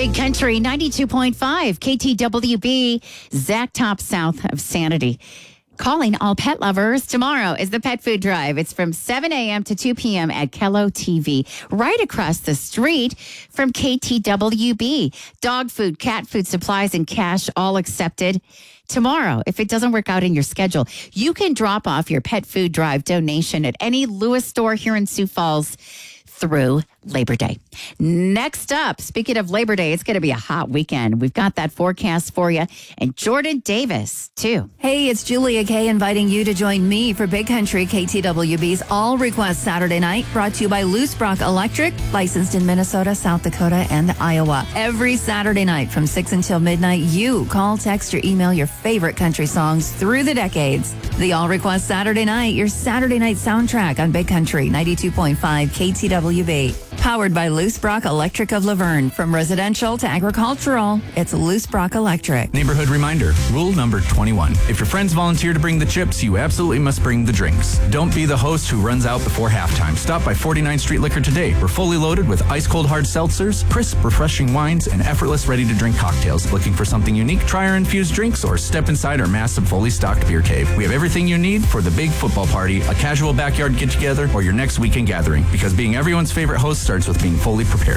Big Country 92.5 KTWB, Zach Top south of Sanity. Calling all pet lovers. Tomorrow is the Pet Food Drive. It's from 7 a.m. to 2 p.m. at Kello TV, right across the street from KTWB. Dog food, cat food, supplies, and cash all accepted. Tomorrow, if it doesn't work out in your schedule, you can drop off your Pet Food Drive donation at any Lewis store here in Sioux Falls through Labor Day. Next up, speaking of Labor Day, it's going to be a hot weekend. We've got that forecast for you. And Jordan Davis, too. Hey, it's Julia Kay inviting you to join me for Big Country KTWB's All Request Saturday Night, brought to you by Loose Brock Electric, licensed in Minnesota, South Dakota, and Iowa. Every Saturday night from 6 until midnight, you call, text, or email your favorite country songs through the decades. The All Request Saturday Night, your Saturday night soundtrack on Big Country 92.5 KTWB. Powered by Loose Brock Electric of Laverne. From residential to agricultural, it's Loose Brock Electric. Neighborhood reminder, rule number 21. If your friends volunteer to bring the chips, you absolutely must bring the drinks. Don't be the host who runs out before halftime. Stop by 49th Street Liquor today. We're fully loaded with ice-cold hard seltzers, crisp, refreshing wines, and effortless ready-to-drink cocktails. Looking for something unique? Try our infused drinks or step inside our massive, fully stocked beer cave. We have everything you need for the big football party, a casual backyard get-together, or your next weekend gathering. Because being everyone's favorite host starts with being fully prepared.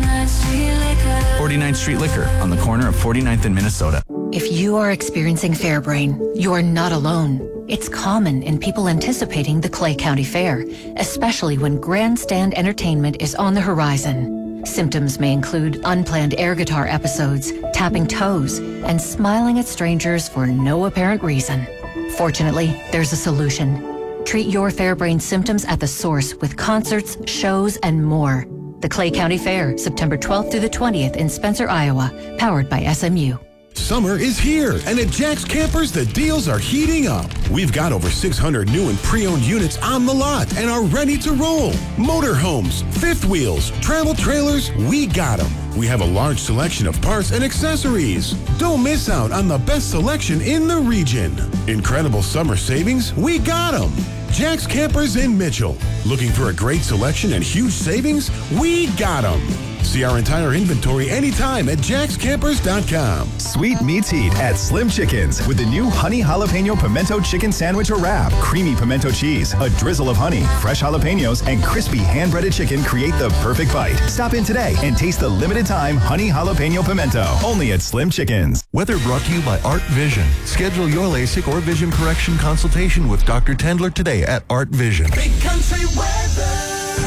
49th Street Liquor on the corner of 49th and Minnesota. If you are experiencing fair brain, you are not alone. It's common in people anticipating the Clay County Fair, especially when grandstand entertainment is on the horizon. Symptoms may include unplanned air guitar episodes, tapping toes, and smiling at strangers for no apparent reason. Fortunately, there's a solution. Treat your fair brain symptoms at the source with concerts, shows, and more. The Clay County Fair, September 12th through the 20th in Spencer, Iowa, powered by SMU. Summer is here, and at Jack's Campers, the deals are heating up. We've got over 600 new and pre-owned units on the lot and are ready to roll. Motorhomes, fifth wheels, travel trailers, we got them. We have a large selection of parts and accessories. Don't miss out on the best selection in the region. Incredible summer savings, we got them. Jack's Campers in Mitchell. Looking for a great selection and huge savings? We got them. See our entire inventory anytime at jackscampers.com. Sweet meets heat at Slim Chickens with the new Honey Jalapeno Pimento Chicken Sandwich or Wrap. Creamy pimento cheese, a drizzle of honey, fresh jalapenos, and crispy hand-breaded chicken create the perfect bite. Stop in today and taste the limited-time Honey Jalapeno Pimento, only at Slim Chickens. Weather brought to you by Art Vision. Schedule your LASIK or vision correction consultation with Dr. Tendler today at Art Vision. Big Country weather.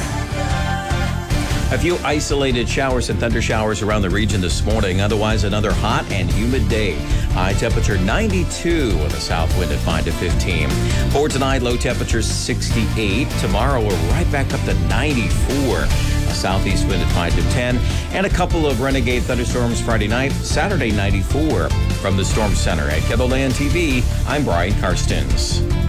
A few isolated showers and thunder showers around the region this morning. Otherwise, another hot and humid day. High temperature 92 with a south wind at 5 to 15. For tonight, low temperature 68. Tomorrow, we're right back up to 94. A southeast wind at 5 to 10. And a couple of renegade thunderstorms Friday night. Saturday, 94. From the Storm Center at KELOLAND TV, I'm Brian Karstens.